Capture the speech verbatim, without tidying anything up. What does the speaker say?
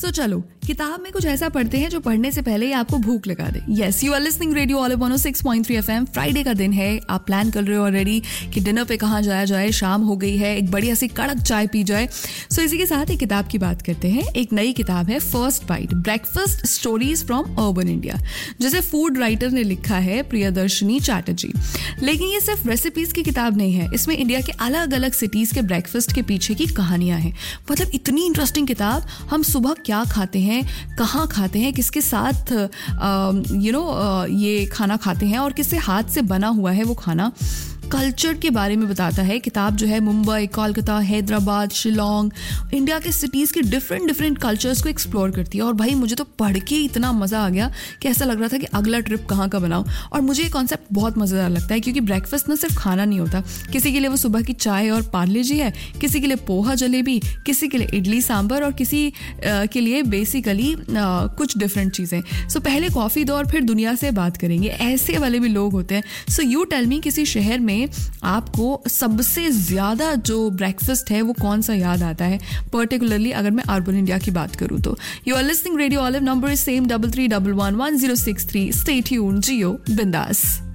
so, चलो किताब में कुछ ऐसा पढ़ते हैं जो पढ़ने से पहले ही आपको भूख लगा दे. Yes, you are listening Radio Olive one oh six point three F M. Friday का दिन है, आप प्लान कर रहे हो ऑलरेडी कि डिनर पे कहाँ जाया जाए, शाम हो गई है, एक बढ़िया सी कड़क चाय पी जाए. सो so, इसी के साथ एक किताब की बात करते हैं. एक नई किताब है first bite, breakfast stories from urban India, जिसे फूड राइटर ने लिखा है प्रियदर्शनी चैटर्जी. लेकिन ये सिर्फ रेसिपीज की किताब नहीं है, इसमें इंडिया के अलग अलग सिटीज के ब्रेकफास्ट के पीछे की कहानियां हैं. मतलब इतनी इंटरेस्टिंग किताब. हम सुबह क्या खाते हैं, कहाँ खाते हैं, किसके साथ यू नो ये खाना खाते हैं और किससे हाथ से बना हुआ है वो खाना, कल्चर के बारे में बताता है. किताब जो है मुंबई, कोलकाता, हैदराबाद, शिलोंग, इंडिया के सिटीज़ के डिफरेंट डिफरेंट कल्चर्स को एक्सप्लोर करती है. और भाई मुझे तो पढ़ के इतना मज़ा आ गया कि ऐसा लग रहा था कि अगला ट्रिप कहाँ का बनाऊँ. और मुझे ये कॉन्सेप्ट बहुत मज़ेदार लगता है क्योंकि ब्रेकफास्ट ना सिर्फ खाना नहीं होता. किसी के लिए वो सुबह की चाय और पार्ले जी है, किसी के लिए पोहा जलेबी, किसी के लिए इडली सांभर और किसी आ, के लिए बेसिकली कुछ डिफरेंट चीज़ें. सो so, पहले कॉफ़ी दो और फिर दुनिया से बात करेंगे. ऐसे वाले भी लोग होते हैं. सो यू टेल मी, किसी शहर में आपको सबसे ज्यादा जो ब्रेकफास्ट है वो कौन सा याद आता है, पर्टिकुलरली अगर मैं अर्बन इंडिया की बात करूं तो. You are listening radio olive, number is same double three double one one zero six three. Stay tuned, जियो बिंदास.